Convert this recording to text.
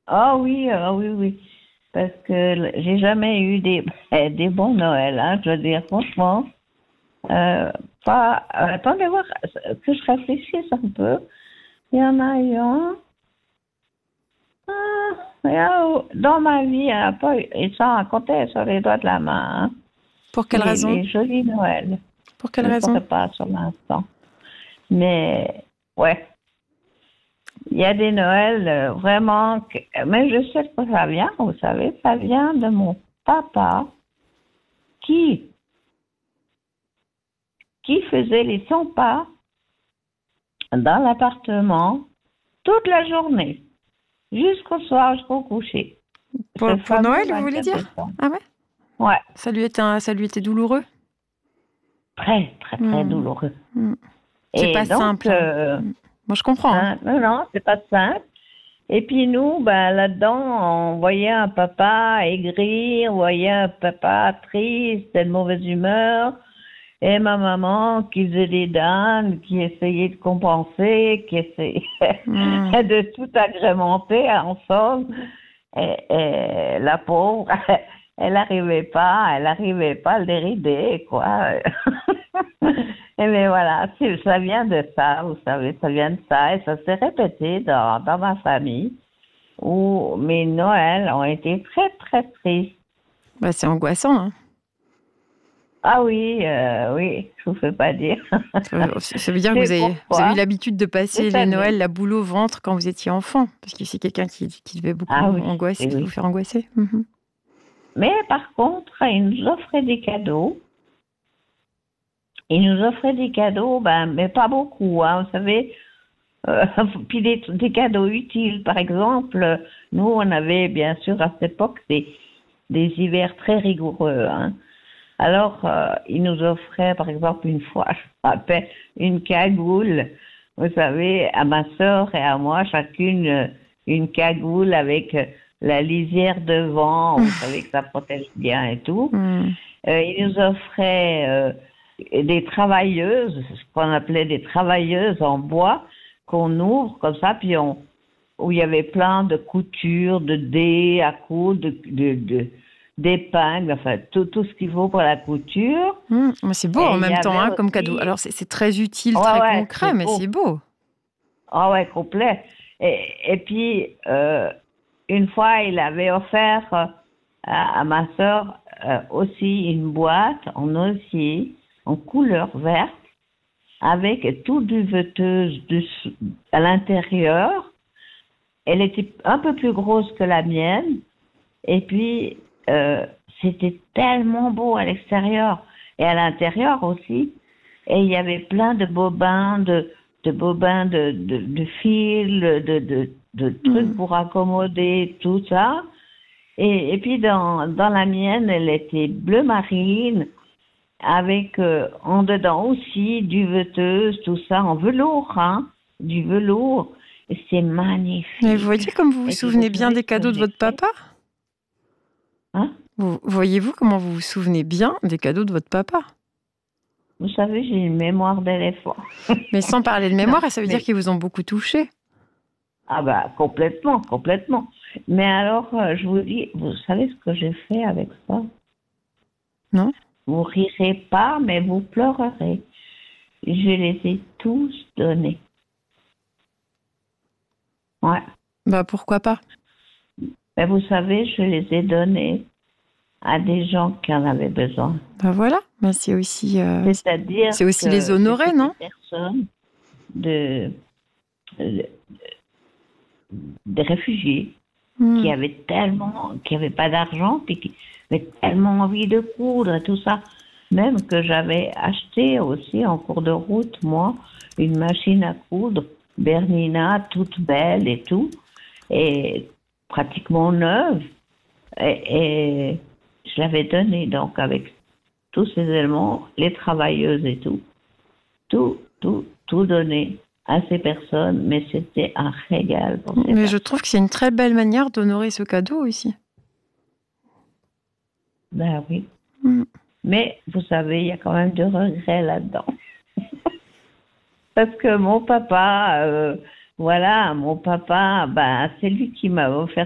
Ah oui, oui. Parce que j'ai jamais eu des bons Noëls, hein, je veux dire, franchement. Pas, attendez voir que je réfléchisse un peu. Il y en a eu un. Ah, dans ma vie, il n'y en a pas eu. Ils sont à compter sur les doigts de la main, hein, Pour quelle raison? les jolis Noëls. Pour quelle Je ne raison? pourrais pas sur l'instant. Mais, ouais, il y a des Noëls vraiment. Mais je sais que ça vient, vous savez, ça vient de mon papa qui, qui faisait les 100 pas dans l'appartement toute la journée, jusqu'au soir, jusqu'au coucher. Ce Pour fameux Noël, vous voulez 24 dire? décembre. Ah ouais? Ouais, Ça lui était douloureux? très, très, très Hmm, douloureux. hmm. C'est Et pas donc, simple, hein. Moi, je comprends, hein. hein, non, non, c'est pas simple. Et puis nous, ben, là-dedans, on voyait un papa aigri, on voyait un papa triste, de mauvaise humeur, et ma maman qui faisait des dames, qui essayait de compenser, qui essayait Hmm. de tout agrémenter ensemble. Et la pauvre, elle arrivait pas à le dérider, quoi. Et mais voilà, ça vient de ça, vous savez, ça vient de ça, et ça s'est répété dans ma famille, où mes Noëls ont été très, très tristes. Bah, c'est angoissant, hein. Ah oui, oui, je vous fais pas dire. Ça veut dire que C'est vous avez eu pourquoi, l'habitude de passer cette les Noëls année. la boule au ventre quand vous étiez enfant, parce que c'est quelqu'un qui devait beaucoup Ah oui, angoisser, oui, vous oui. faire angoisser. Mhm. Mais par contre, ils nous offraient des cadeaux. Ils nous offraient des cadeaux, ben, mais pas beaucoup, hein, vous savez. Euh, puis des cadeaux utiles. Par exemple, nous, on avait bien sûr à cette époque des hivers très rigoureux, hein. Alors, ils nous offraient, par exemple, une fois, je me rappelle, une cagoule. Vous savez, à ma sœur et à moi, chacune une cagoule avec la lisière devant. Vous savez que ça protège bien et tout. Hmm. Ils nous offraient des travailleuses, ce qu'on appelait des travailleuses en bois, qu'on ouvre comme ça, puis où il y avait plein de coutures, de dés à coudre, d'épingles, enfin tout ce qu'il faut pour la couture. Mais c'est beau en Et il y même temps, avait hein, comme cadeau. aussi, Alors c'est très utile, ouais, très ouais, concret, c'est mais beau. c'est beau. Ah ouais, complet. Et puis, une fois, il avait offert à ma sœur aussi une boîte en osier, en couleur verte, avec tout duveteuse à l'intérieur. Elle était un peu plus grosse que la mienne. Et puis, c'était tellement beau à l'extérieur et à l'intérieur aussi. Et il y avait plein de bobins, de bobins de fil, de trucs Hmm. pour accommoder tout ça. Et puis, dans la mienne, elle était bleu marine, avec en dedans aussi duveteuse, tout ça, en velours, hein, du velours. Et c'est Mais vous magnifique. voyez comme vous vous Et puis, vous souvenez bien savez des ce que cadeaux de j'ai votre fait? papa? Hein? Voyez-vous comment vous vous souvenez bien des cadeaux de votre papa? Vous savez, j'ai une mémoire d'éléphant. Mais sans parler de Non, mémoire, ça veut dire mais qu'ils vous ont beaucoup touché, ah bah complètement, complètement. Mais alors, je vous dis, vous savez ce que j'ai fait avec ça? non? Vous rirez pas, mais vous pleurerez. Je les ai tous donnés. Ouais. Bah pourquoi pas? Mais vous savez, je les ai donnés à des gens qui en avaient besoin. Bah voilà, bah C'est-à-dire c'est aussi les que honorer, c'était des non? personnes de, de- des réfugiés Hmm. qui avaient pas d'argent, puis qui avaient tellement envie de coudre et tout ça. Même que j'avais acheté aussi en cours de route, moi, une machine à coudre, Bernina, toute belle et tout, et pratiquement neuve. Et je l'avais donnée donc avec tous ces éléments, les travailleuses et tout. Tout donné à ces personnes, mais c'était un régal pour ces Mais je trouve personnes. que c'est une très belle manière d'honorer ce cadeau aussi. Ben oui. Hmm. Mais vous savez, il y a quand même de regrets là-dedans. Parce que mon papa, voilà, mon papa, ben, c'est lui qui m'a offert